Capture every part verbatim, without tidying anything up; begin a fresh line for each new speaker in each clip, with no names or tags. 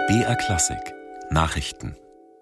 B R Klassik Nachrichten.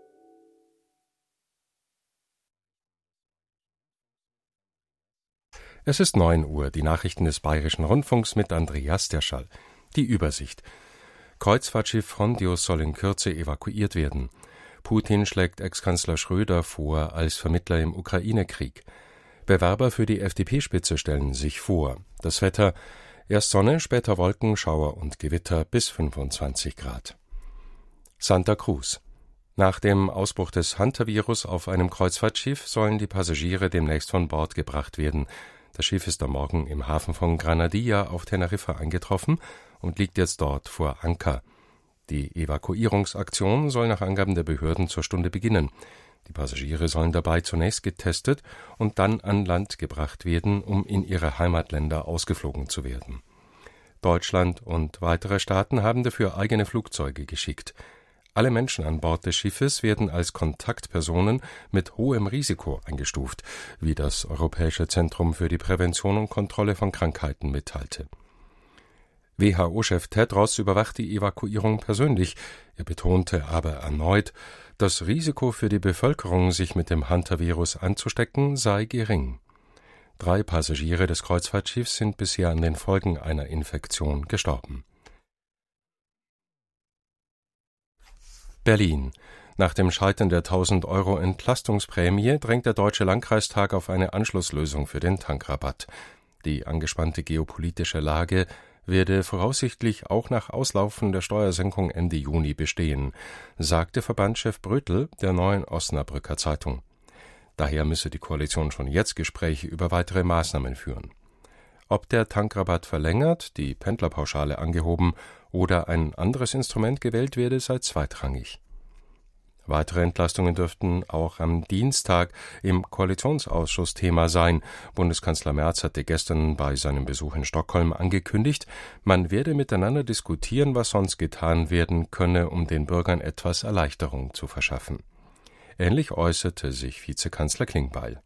Es ist neun Uhr, die Nachrichten des Bayerischen Rundfunks mit Andreas Derschall. Die Übersicht. Kreuzfahrtschiff Frondius soll in Kürze evakuiert werden. Putin schlägt Ex-Kanzler Schröder vor als Vermittler im Ukraine-Krieg. Bewerber für die F D P-Spitze stellen sich vor. Das Wetter: erst Sonne, später Wolken, Schauer und Gewitter bis fünfundzwanzig Grad. Santa Cruz. Nach dem Ausbruch des Hantavirus auf einem Kreuzfahrtschiff sollen die Passagiere demnächst von Bord gebracht werden. Das Schiff ist am Morgen im Hafen von Granadilla auf Teneriffa eingetroffen und liegt jetzt dort vor Anker. Die Evakuierungsaktion soll nach Angaben der Behörden zur Stunde beginnen. Die Passagiere sollen dabei zunächst getestet und dann an Land gebracht werden, um in ihre Heimatländer ausgeflogen zu werden. Deutschland und weitere Staaten haben dafür eigene Flugzeuge geschickt. Alle Menschen an Bord des Schiffes werden als Kontaktpersonen mit hohem Risiko eingestuft, wie das Europäische Zentrum für die Prävention und Kontrolle von Krankheiten mitteilte. W H O-Chef Tedros überwacht die Evakuierung persönlich. Er betonte aber erneut, das Risiko für die Bevölkerung, sich mit dem Hantavirus anzustecken, sei gering. Drei Passagiere des Kreuzfahrtschiffs sind bisher an den Folgen einer Infektion gestorben. Berlin. Nach dem Scheitern der tausend Euro Entlastungsprämie drängt der Deutsche Landkreistag auf eine Anschlusslösung für den Tankrabatt. Die angespannte geopolitische Lage werde voraussichtlich auch nach Auslaufen der Steuersenkung Ende Juni bestehen, sagte Verbandschef Brötel der Neuen Osnabrücker Zeitung. Daher müsse die Koalition schon jetzt Gespräche über weitere Maßnahmen führen. Ob der Tankrabatt verlängert, die Pendlerpauschale angehoben oder ein anderes Instrument gewählt werde, sei zweitrangig. Weitere Entlastungen dürften auch am Dienstag im Koalitionsausschuss Thema sein. Bundeskanzler Merz hatte gestern bei seinem Besuch in Stockholm angekündigt, man werde miteinander diskutieren, was sonst getan werden könne, um den Bürgern etwas Erleichterung zu verschaffen. Ähnlich äußerte sich Vizekanzler Klingbeil.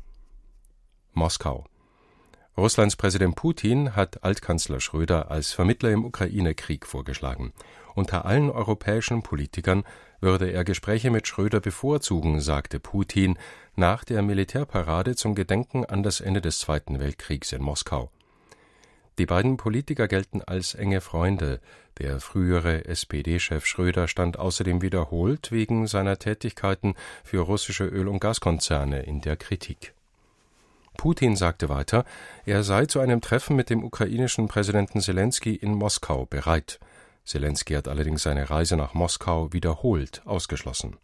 Moskau. Russlands Präsident Putin hat Altkanzler Schröder als Vermittler im Ukraine-Krieg vorgeschlagen. Unter allen europäischen Politikern würde er Gespräche mit Schröder bevorzugen, sagte Putin nach der Militärparade zum Gedenken an das Ende des Zweiten Weltkriegs in Moskau. Die beiden Politiker gelten als enge Freunde. Der frühere S P D-Chef Schröder stand außerdem wiederholt wegen seiner Tätigkeiten für russische Öl- und Gaskonzerne in der Kritik. Putin sagte weiter, er sei zu einem Treffen mit dem ukrainischen Präsidenten Selenskyj in Moskau bereit. Selenskyj hat allerdings seine Reise nach Moskau wiederholt ausgeschlossen.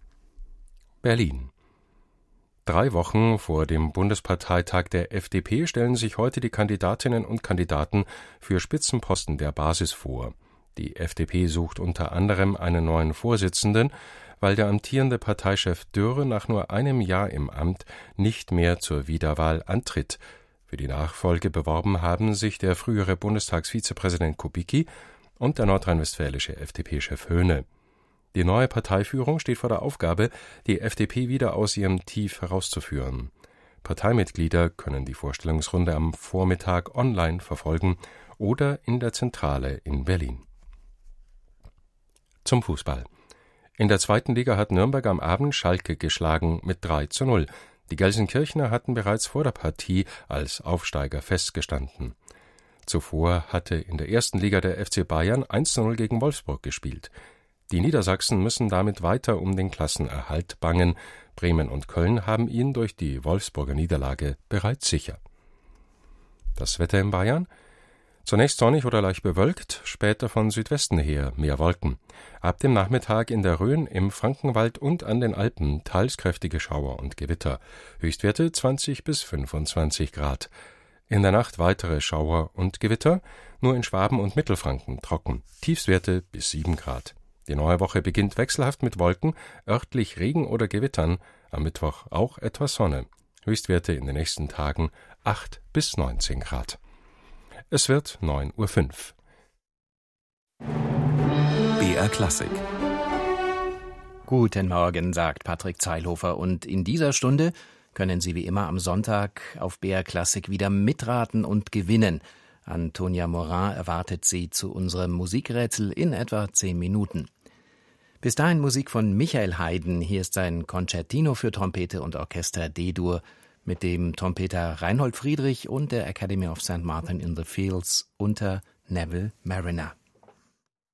Berlin. Drei Wochen vor dem Bundesparteitag der F D P stellen sich heute die Kandidatinnen und Kandidaten für Spitzenposten der Basis vor. Die F D P sucht unter anderem einen neuen Vorsitzenden, weil der amtierende Parteichef Dürr nach nur einem Jahr im Amt nicht mehr zur Wiederwahl antritt. Für die Nachfolge beworben haben sich der frühere Bundestagsvizepräsident Kubicki und der nordrhein-westfälische F D P-Chef Höhne. Die neue Parteiführung steht vor der Aufgabe, die F D P wieder aus ihrem Tief herauszuführen. Parteimitglieder können die Vorstellungsrunde am Vormittag online verfolgen oder in der Zentrale in Berlin. Zum Fußball. In der zweiten Liga hat Nürnberg am Abend Schalke geschlagen mit drei zu null. Die Gelsenkirchener hatten bereits vor der Partie als Aufsteiger festgestanden. Zuvor hatte in der ersten Liga der F C Bayern eins zu null gegen Wolfsburg gespielt. Die Niedersachsen müssen damit weiter um den Klassenerhalt bangen. Bremen und Köln haben ihn durch die Wolfsburger Niederlage bereits sicher. Das Wetter in Bayern? Zunächst sonnig oder leicht bewölkt, später von Südwesten her mehr Wolken. Ab dem Nachmittag in der Rhön, im Frankenwald und an den Alpen teils kräftige Schauer und Gewitter. Höchstwerte zwanzig bis fünfundzwanzig Grad. In der Nacht weitere Schauer und Gewitter, nur in Schwaben und Mittelfranken trocken. Tiefstwerte bis sieben Grad. Die neue Woche beginnt wechselhaft mit Wolken, örtlich Regen oder Gewittern, am Mittwoch auch etwas Sonne. Höchstwerte in den nächsten Tagen acht bis neunzehn Grad. Es wird neun Uhr fünf.
B R Klassik.
Guten Morgen, sagt Patrick Zeilhofer, und in dieser Stunde können Sie wie immer am Sonntag auf B R Klassik wieder mitraten und gewinnen. Antonia Morin erwartet Sie zu unserem Musikrätsel in etwa zehn Minuten. Bis dahin Musik von Michael Haydn. Hier ist sein Concertino für Trompete und Orchester D-Dur mit dem Trompeter Reinhold Friedrich und der Academy of Saint Martin in the Fields unter Neville Marriner.